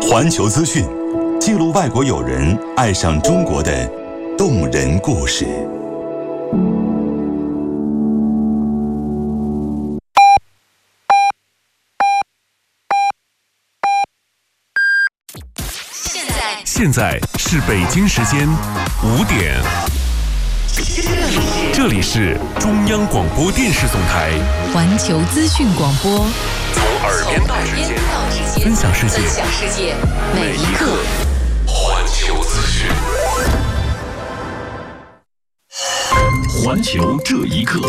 环球资讯，记录外国友人爱上中国的动人故事。 现在是北京时间5点，这里是中央广播电视总台环球资讯广播， 从耳边到指尖，分享世界，每一刻环球资讯。环球这一刻，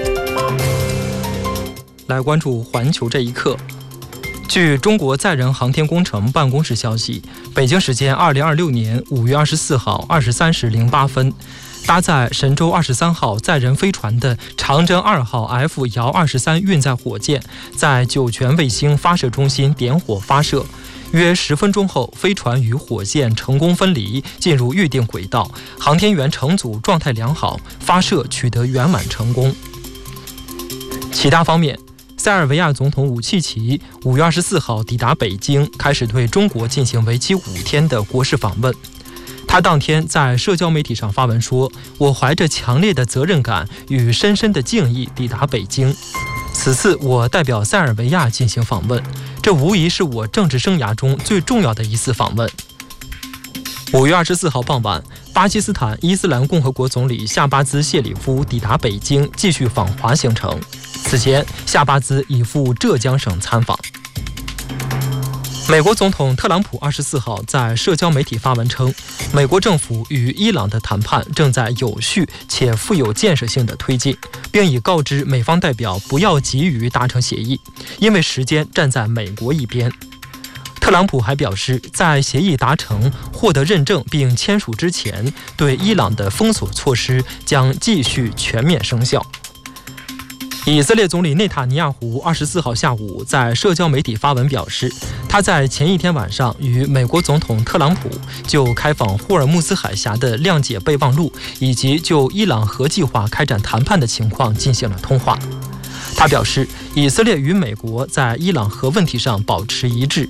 来关注环球这一刻。据中国载人航天工程办公室消息，北京时间2026年5月24号23时08分，搭载神舟23号载人飞船的长征2号 F 遥23运载火箭在酒泉卫星发射中心点火发射。约10分钟后，飞船与火箭成功分离，进入预定轨道，航天员乘组状态良好，发射取得圆满成功。其他方面，塞尔维亚总统武契奇5月24号抵达北京，开始对中国进行为期5天的国事访问。他当天在社交媒体上发文说：“我怀着强烈的责任感与深深的敬意抵达北京。此次我代表塞尔维亚进行访问，这无疑是我政治生涯中最重要的一次访问。”5月24号傍晚，巴基斯坦伊斯兰共和国总理夏巴兹谢里夫抵达北京，继续访华行程。此前，夏巴兹已赴浙江省参访。美国总统特朗普24号在社交媒体发文称，美国政府与伊朗的谈判正在有序且富有建设性的推进，并已告知美方代表不要急于达成协议，因为时间站在美国一边。特朗普还表示，在协议达成、获得认证并签署之前，对伊朗的封锁措施将继续全面生效。以色列总理内塔尼亚胡24号下午在社交媒体发文表示，他在前一天晚上与美国总统特朗普就开放霍尔木兹海峡的谅解备忘录以及就伊朗核计划开展谈判的情况进行了通话。他表示，以色列与美国在伊朗核问题上保持一致。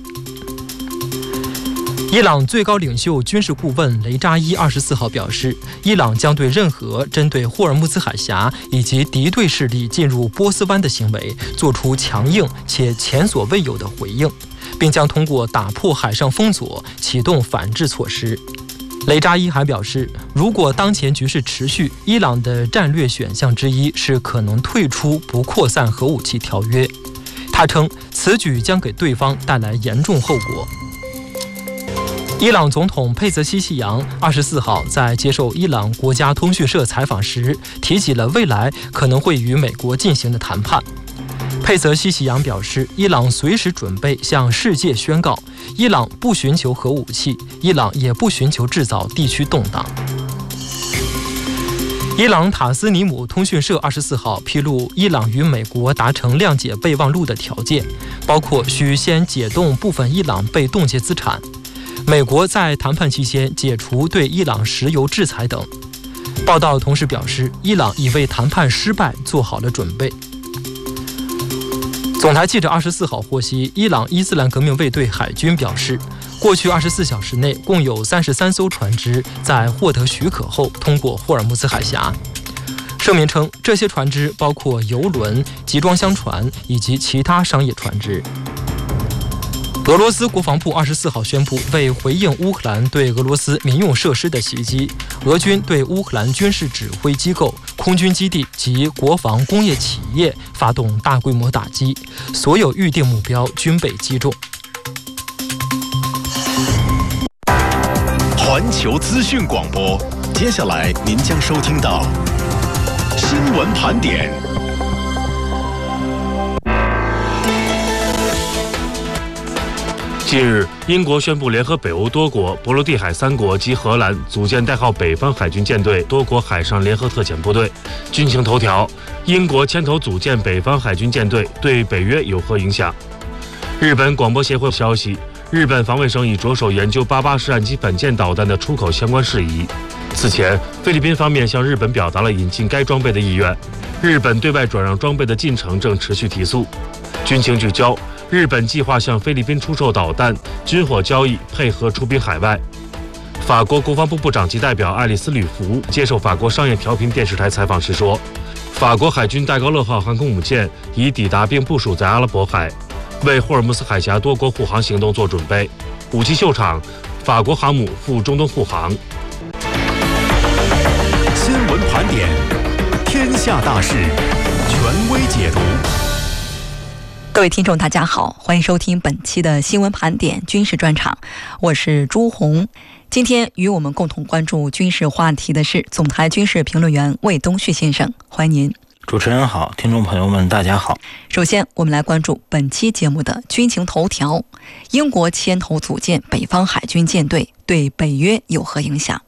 伊朗最高领袖军事顾问雷扎伊24号表示，伊朗将对任何针对霍尔木兹海峡以及敌对势力进入波斯湾的行为做出强硬且前所未有的回应，并将通过打破海上封锁启动反制措施。雷扎伊还表示，如果当前局势持续，伊朗的战略选项之一是可能退出不扩散核武器条约。他称，此举将给对方带来严重后果。伊朗总统佩泽西希扬24号在接受伊朗国家通讯社采访时，提起了未来可能会与美国进行的谈判。佩泽西希扬表示，伊朗随时准备向世界宣告，伊朗不寻求核武器，伊朗也不寻求制造地区动荡。伊朗塔斯尼姆通讯社24号披露，伊朗与美国达成谅解备忘录的条件，包括需先解冻部分伊朗被冻结资产，美国在谈判期间解除对伊朗石油制裁等。报道同时表示，伊朗已为谈判失败做好了准备。总台记者24号获悉，伊朗伊斯兰革命卫队海军表示，过去24小时内共有33艘船只在获得许可后通过霍尔木兹海峡。声明称，这些船只包括油轮、集装箱船以及其他商业船只。俄罗斯国防部24号宣布，为回应乌克兰对俄罗斯民用设施的袭击，俄军对乌克兰军事指挥机构、空军基地及国防工业企业发动大规模打击，所有预定目标均被击中。 环球资讯广播，接下来您将收听到新闻盘点。 近日，英国宣布联合北欧多国、波罗的海3国及荷兰组建代号北方海军舰队多国海上联合特遣部队。军情头条：英国牵头组建北方海军舰队，对北约有何影响？日本广播协会消息，日本防卫省已着手研究88式岸基反舰导弹的出口相关事宜。此前，菲律宾方面向日本表达了引进该装备的意愿。日本对外转让装备的进程正持续提速。军情聚焦： 日本计划向菲律宾出售导弹，军火交易配合出兵海外。法国国防部部长级代表爱丽丝·吕弗接受法国商业调频电视台采访时说，法国海军戴高乐号航空母舰已抵达并部署在阿拉伯海，为霍尔木斯海峡多国护航行动做准备。武器秀场，法国航母赴中东护航。 新闻盘点，天下大事，权威解读。 各位听众大家好，欢迎收听本期的新闻盘点军事专场，我是朱红。今天与我们共同关注军事话题的是总台军事评论员魏东旭先生，欢迎您。 主持人好，听众朋友们大家好。 首先我们来关注本期节目的军情头条。英国牵头组建北方海军舰队，对北约有何影响？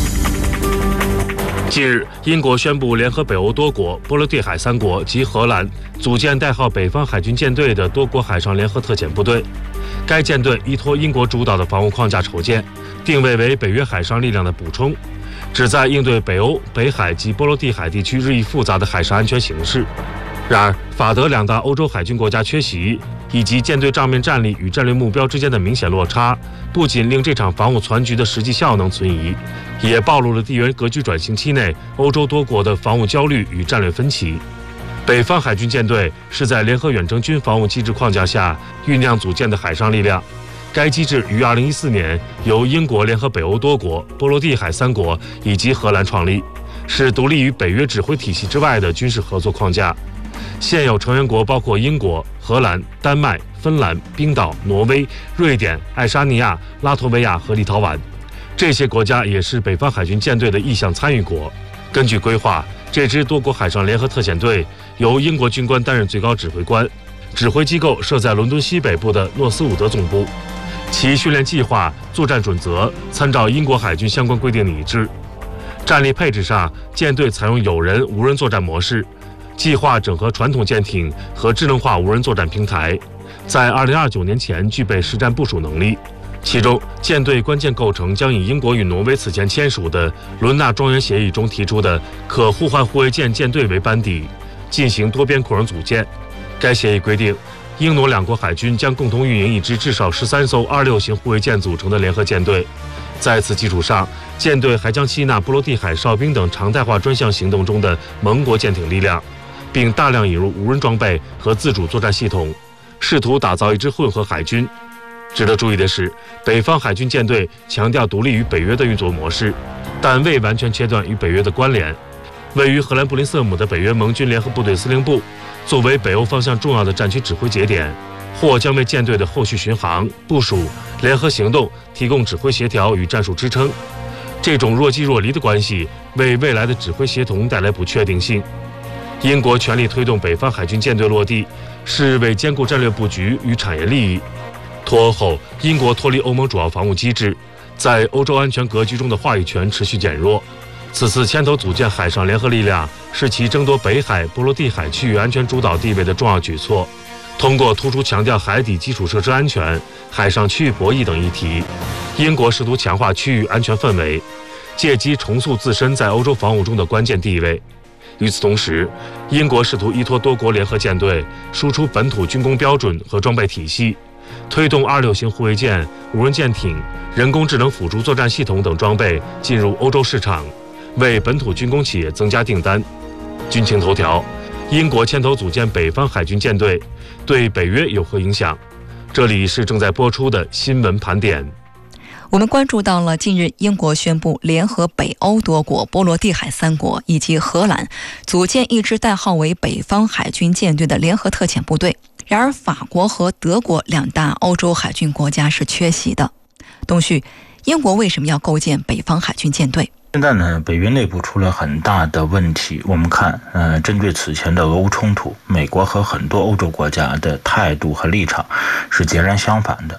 近日，英国宣布联合北欧多国、波罗的海3国及荷兰组建代号北方海军舰队的多国海上联合特遣部队。该舰队依托英国主导的防务框架筹建，定位为北约海上力量的补充，旨在应对北欧、北海及波罗的海地区日益复杂的海上安全形势。然而，法德两大欧洲海军国家缺席，以及舰队账面战力与战略目标之间的明显落差，不仅令这场防务全局的实际效能存疑，也暴露了地缘格局转型期内欧洲多国的防务焦虑与战略分歧。北方海军舰队是在联合远征军防务机制框架下酝酿组建的海上力量。该机制于2014年由英国联合北欧多国、波罗的海3国以及荷兰创立，是独立于北约指挥体系之外的军事合作框架。现有成员国包括英国、荷兰、丹麦、芬兰、冰岛、挪威、瑞典、爱沙尼亚、拉脱维亚和立陶宛。这些国家也是北方海军舰队的意向参与国。根据规划，这支多国海上联合特遣队由英国军官担任最高指挥官，指挥机构设在伦敦西北部的诺斯伍德总部。其训练计划、作战准则参照英国海军相关规定拟制。战力配置上，舰队采用有人无人作战模式，计划整合传统舰艇和智能化无人作战平台，在2029年前具备实战部署能力。其中，舰队关键构成将以英国与挪威此前签署的伦纳庄园协议中提出的可互换护卫舰舰队为班底，进行多边扩容组建。该协议规定，英挪两国海军将共同运营一支至少13艘26型护卫舰组成的联合舰队。在此基础上，舰队还将吸纳波罗的海哨兵等常态化专项行动中的盟国舰艇力量，并大量引入无人装备和自主作战系统，试图打造一支混合海军。值得注意的是，北方海军舰队强调独立于北约的运作模式，但未完全切断与北约的关联。位于荷兰布林瑟姆的北约盟军联合部队司令部，作为北欧方向重要的战区指挥节点，或将为舰队的后续巡航、部署、联合行动提供指挥协调与战术支撑。这种若即若离的关系为未来的指挥协同带来不确定性。英国全力推动北方海军舰队落地，是为兼顾战略布局与产业利益。脱欧后，英国脱离欧盟主要防务机制，在欧洲安全格局中的话语权持续减弱。此次牵头组建海上联合力量，是其争夺北海、波罗的海区域安全主导地位的重要举措。通过突出强调海底基础设施安全、海上区域博弈等议题，英国试图强化区域安全氛围，借机重塑自身在欧洲防务中的关键地位。与此同时，英国试图依托多国联合舰队，输出本土军工标准和装备体系，推动26型护卫舰、无人舰艇、人工智能辅助作战系统等装备进入欧洲市场，为本土军工企业增加订单。军情头条：英国牵头组建北方海军舰队，对北约有何影响？这里是正在播出的新闻盘点。 我们关注到了近日英国宣布联合北欧多国、波罗的海3国以及荷兰组建一支代号为北方海军舰队的联合特遣部队。然而法国和德国两大欧洲海军国家是缺席的。东旭，英国为什么要构建北方海军舰队？ 现在呢，北约内部出了很大的问题。我们看，针对此前的俄乌冲突，美国和很多欧洲国家的态度和立场是截然相反的。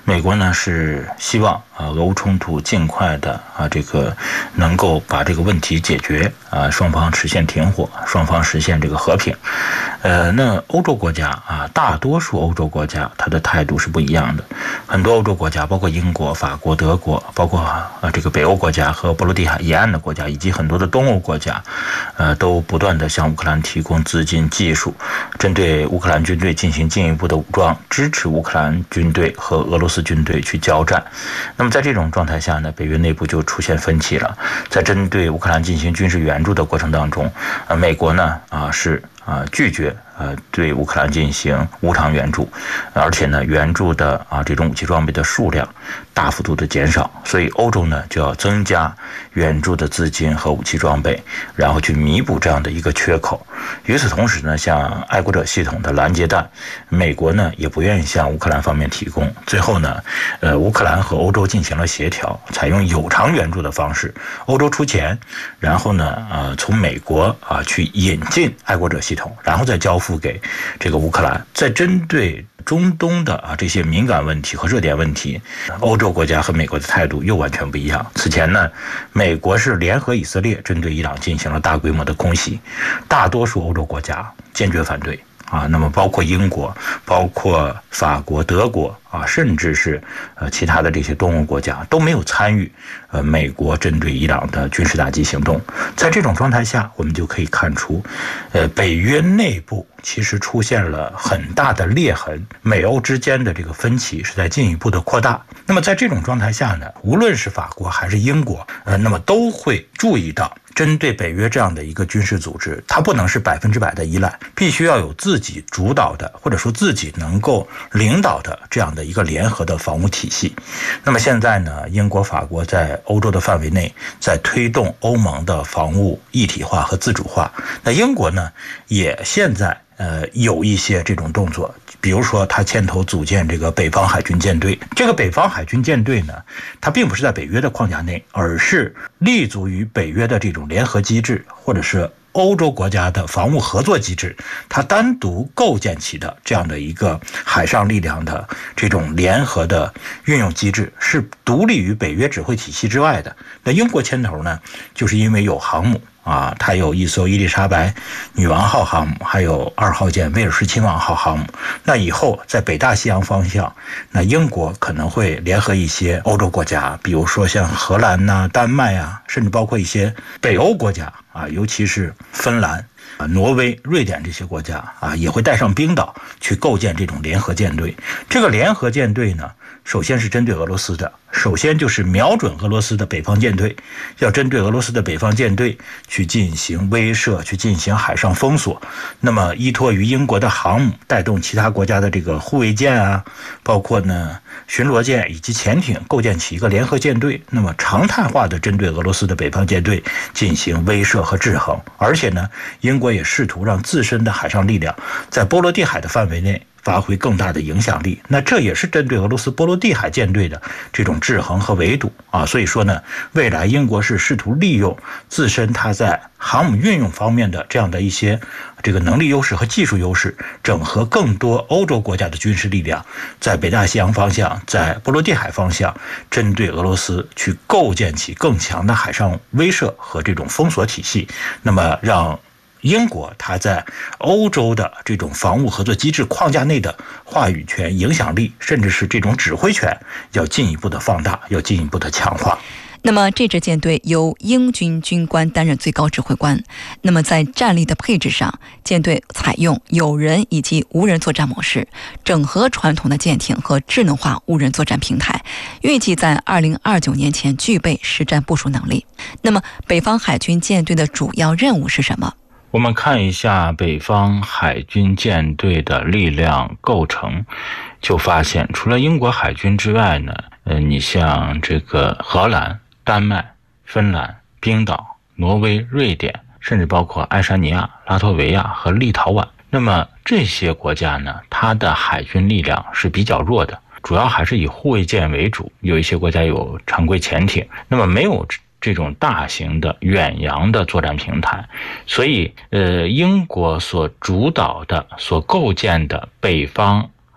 美国呢是希望俄乌冲突尽快的这个能够把这个问题解决双方实现停火，双方实现这个和平。那欧洲国家大多数欧洲国家它的态度是不一样的。很多欧洲国家，包括英国、法国、德国，包括这个北欧国家和波罗的海沿岸的国家，以及很多的东欧国家，都不断的向乌克兰提供资金、技术，针对乌克兰军队进行进一步的武装，支持乌克兰军队和俄罗斯军队去交战。那么在这种状态下呢，北约内部就出现分歧了。在针对乌克兰进行军事援助的过程当中，美国呢是拒绝对乌克兰进行无偿援助，而且呢援助的这种武器装备的数量大幅度的减少，所以欧洲呢就要增加援助的资金和武器装备，然后去弥补这样的一个缺口。与此同时呢，像爱国者系统的拦截弹，美国呢也不愿意向乌克兰方面提供。最后呢，乌克兰和欧洲进行了协调，采用有偿援助的方式，欧洲出钱，然后呢从美国去引进爱国者系统，然后再交付给这个乌克兰。在针对中东的这些敏感问题和热点问题，欧洲国家和美国的态度又完全不一样。此前呢，美国是联合以色列针对伊朗进行了大规模的空袭，大多数欧洲国家坚决反对那么包括英国、包括法国、德国甚至是其他的这些东欧国家都没有参与美国针对伊朗的军事打击行动。在这种状态下，我们就可以看出北约内部其实出现了很大的裂痕，美欧之间的这个分歧是在进一步的扩大。那么在这种状态下呢，无论是法国还是英国那么都会注意到，针对北约这样的一个军事组织，它不能是100%的依赖，必须要有自己主导的，或者说自己能够领导的这样的一个联合的防务体系。那么现在呢，英国、法国在欧洲的范围内在推动欧盟的防务一体化和自主化。那英国呢，也现在有一些这种动作，比如说他牵头组建这个北方海军舰队。这个北方海军舰队呢，它并不是在北约的框架内，而是立足于北约的这种联合机制，或者是欧洲国家的防务合作机制，它单独构建起的这样的一个海上力量的这种联合的运用机制，是独立于北约指挥体系之外的。那英国牵头呢，就是因为有航母它有一艘伊丽莎白女王号航母，还有2号舰威尔士亲王号航母。那以后在北大西洋方向，那英国可能会联合一些欧洲国家，比如说像荷兰丹麦甚至包括一些北欧国家尤其是芬兰、挪威、瑞典这些国家也会带上冰岛去构建这种联合舰队。这个联合舰队呢，首先是针对俄罗斯的，首先就是瞄准俄罗斯的北方舰队，要针对俄罗斯的北方舰队去进行威慑，去进行海上封锁。那么依托于英国的航母，带动其他国家的这个护卫舰包括呢巡逻舰以及潜艇，构建起一个联合舰队，那么常态化的针对俄罗斯的北方舰队进行威慑和制衡。而且呢，英国也试图让自身的海上力量在波罗的海的范围内发挥更大的影响力，那这也是针对俄罗斯波罗的海舰队的这种制衡和围堵所以说呢，未来英国是试图利用自身它在航母运用方面的这样的一些这个能力优势和技术优势，整合更多欧洲国家的军事力量，在北大西洋方向，在波罗的海方向，针对俄罗斯去构建起更强的海上威慑和这种封锁体系，那么让英国它在欧洲的这种防务合作机制框架内的话语权、影响力，甚至是这种指挥权，要进一步的放大，要进一步的强化。 那么这支舰队由英军军官担任最高指挥官。那么在战力的配置上，舰队采用有人以及无人作战模式，整合传统的舰艇和智能化无人作战平台，预计在2029年前具备实战部署能力。那么北方海军舰队的主要任务是什么？ 我们看一下北方海军舰队的力量构成，就发现除了英国海军之外呢，你像这个荷兰、丹麦、芬兰、冰岛、挪威、瑞典，甚至包括爱沙尼亚、拉脱维亚和立陶宛。那么这些国家呢，它的海军力量是比较弱的，主要还是以护卫舰为主，有一些国家有常规潜艇，那么没有这种大型的远洋的作战平台。所以英国所主导的、所构建的北方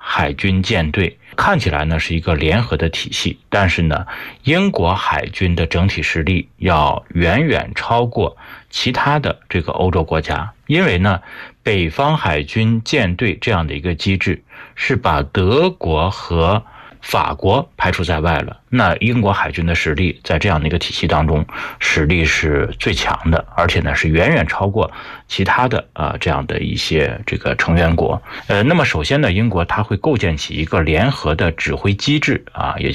海军舰队看起来呢是一个联合的体系，但是呢，英国海军的整体实力要远远超过其他的这个欧洲国家，因为呢，北方海军舰队这样的一个机制是把德国和法国排除在外了。那英国海军的实力在这样的一个体系当中，实力是最强的，而且呢是远远超过其他的这样的一些这个成员国。那么首先呢，英国它会构建起一个联合的指挥机制也